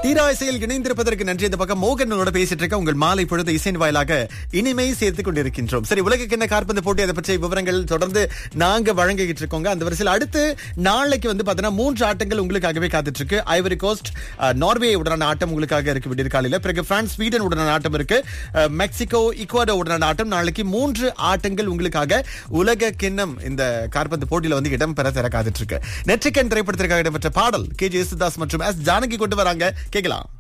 தீரா இசையில் இணைந்திருப்பதற்கு நன்றி. இந்த பக்கம் மோகனோட பேசிட்டு இருக்க உங்கள் மாலை பொழுது இசையின் வாயிலாக இனிமை சேர்த்துக் கொண்டிருக்கின்றோம். சரி, உலக கிண்ண காற்பந்து போட்டி அதை பற்றிய விவரங்கள் தொடர்ந்து நாங்க வழங்கிட்டு இருக்கோங்க. அந்த வரிசையில் அடுத்து நாளைக்கு பாத்தீங்கன்னா 3 ஆட்டங்கள் உங்களுக்காகவே காத்துட்டு இருக்கு. ஐவரி கோஸ்ட் நார்வே உடனான ஆட்டம் உங்களுக்காக இருக்கு விடியற்காலையில. பிறகு பிரான்ஸ் ஸ்வீடன் உடனான ஆட்டம் இருக்கு. மெக்சிகோ ஈக்குவடோ உடனான ஆட்டம். நாளைக்கு 3 ஆட்டங்கள் உங்களுக்காக உலக கிண்ணம் இந்த காற்பந்து போட்டியில இடம் பெற காத்துட்டு இருக்கு. நெற்றிக்கன் திரைப்படத்திற்காக இடம்பெற்ற பாடல் KJ யேசுதாஸ் மற்றும் S ஜானகி கொண்டு வராங்க. கேட்கலாம்.